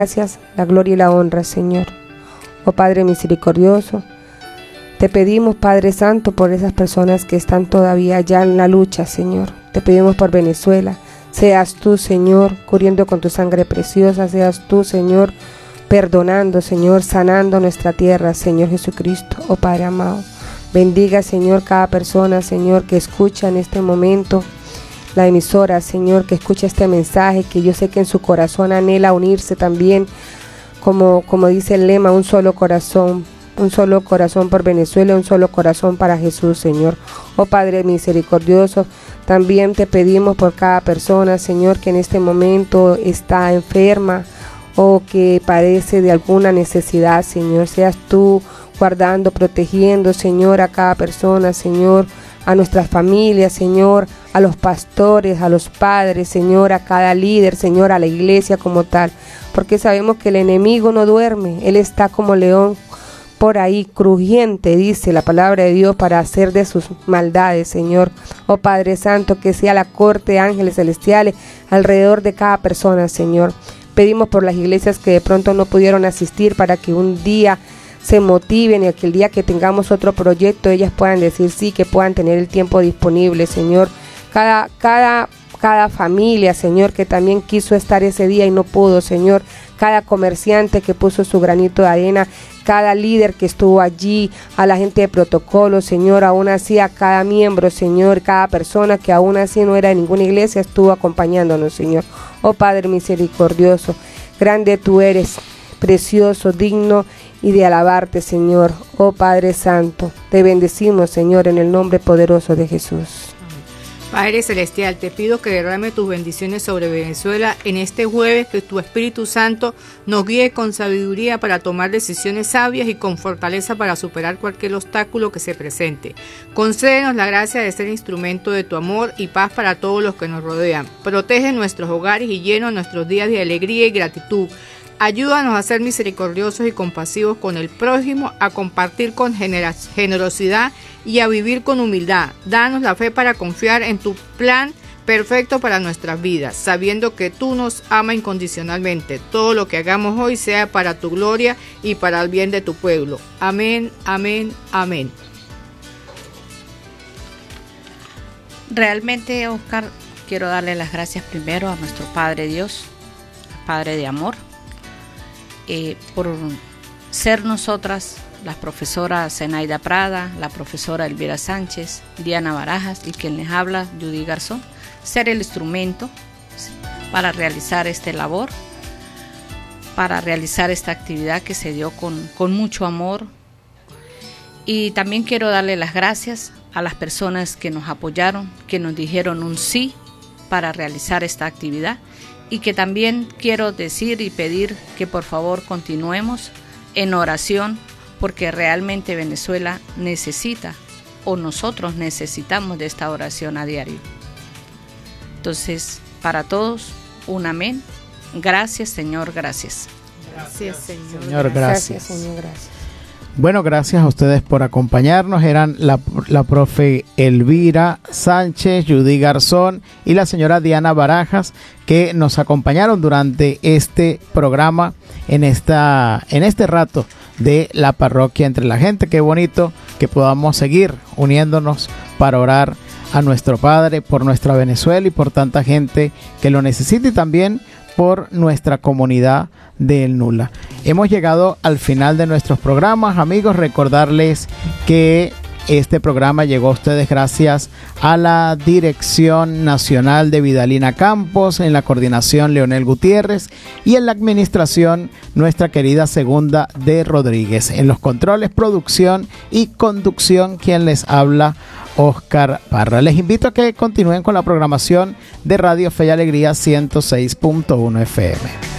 gracias, la gloria y la honra, Señor. Oh Padre misericordioso, te pedimos, Padre Santo, por esas personas que están todavía ya en la lucha, Señor. Te pedimos por Venezuela. Seas tú, Señor, cubriendo con tu sangre preciosa. Seas tú, Señor, perdonando, Señor, sanando nuestra tierra, Señor Jesucristo. Oh Padre amado, bendiga, Señor, cada persona, Señor, que escucha en este momento la emisora, Señor, que escucha este mensaje, que yo sé que en su corazón anhela unirse también, como dice el lema, un solo corazón por Venezuela, un solo corazón para Jesús, Señor. Oh Padre misericordioso, también te pedimos por cada persona, Señor, que en este momento está enferma o que padece de alguna necesidad, Señor. Seas tú guardando, protegiendo, Señor, a cada persona, Señor, a nuestras familias, Señor, a los pastores, a los padres, Señor, a cada líder, Señor, a la iglesia como tal, porque sabemos que el enemigo no duerme, él está como león por ahí, crujiente, dice la palabra de Dios, para hacer de sus maldades, Señor. Oh Padre Santo, que sea la corte de ángeles celestiales alrededor de cada persona, Señor. Pedimos por las iglesias que de pronto no pudieron asistir, para que un día se motiven y que el día que tengamos otro proyecto ellas puedan decir sí, que puedan tener el tiempo disponible, Señor. Cada familia, Señor, que también quiso estar ese día y no pudo, Señor. Cada comerciante que puso su granito de arena, cada líder que estuvo allí, a la gente de protocolo, Señor, aún así a cada miembro, Señor, cada persona que aún así no era de ninguna iglesia estuvo acompañándonos, Señor. Oh Padre misericordioso, grande tú eres, precioso, digno y de alabarte, Señor. Oh Padre Santo, te bendecimos, Señor, en el nombre poderoso de Jesús. Padre Celestial, te pido que derrame tus bendiciones sobre Venezuela en este jueves, que tu Espíritu Santo nos guíe con sabiduría para tomar decisiones sabias y con fortaleza para superar cualquier obstáculo que se presente. Concédenos la gracia de ser instrumento de tu amor y paz para todos los que nos rodean. Protege nuestros hogares y llena nuestros días de alegría y gratitud. Ayúdanos a ser misericordiosos y compasivos con el prójimo, a compartir con generosidad y a vivir con humildad. Danos la fe para confiar en tu plan perfecto para nuestras vidas, sabiendo que tú nos amas incondicionalmente. Todo lo que hagamos hoy sea para tu gloria y para el bien de tu pueblo. Amén, amén, amén. Realmente, Oscar, quiero darle las gracias primero a nuestro Padre Dios, Padre de amor, por ser nosotras, las profesoras Zenaida Prada, la profesora Elvira Sánchez, Diana Barajas y quien les habla, Judy Garzón, ser el instrumento para realizar esta labor, para realizar esta actividad que se dio con mucho amor. Y también quiero darle las gracias a las personas que nos apoyaron, que nos dijeron un sí para realizar esta actividad. Y que también quiero decir y pedir que por favor continuemos en oración, porque realmente Venezuela necesita, o nosotros necesitamos de esta oración a diario. Entonces, para todos, un amén. Gracias, Señor, gracias. Gracias, Señor. Señor, gracias. Señor, gracias. Bueno, gracias a ustedes por acompañarnos. Eran la profe Elvira Sánchez, Judy Garzón y la señora Diana Barajas, que nos acompañaron durante este programa en este rato de la parroquia entre la gente. Qué bonito que podamos seguir uniéndonos para orar a nuestro Padre por nuestra Venezuela y por tanta gente que lo necesita, y también por nuestra comunidad de El Nula. Hemos llegado al final de nuestros programas, amigos. Recordarles que este programa llegó a ustedes gracias a la Dirección Nacional de Vidalina Campos, en la coordinación Leonel Gutiérrez y en la administración nuestra querida Segunda de Rodríguez. En los controles, producción y conducción, quien les habla, Oscar Parra. Les invito a que continúen con la programación de Radio Fe y Alegría 106.1 FM.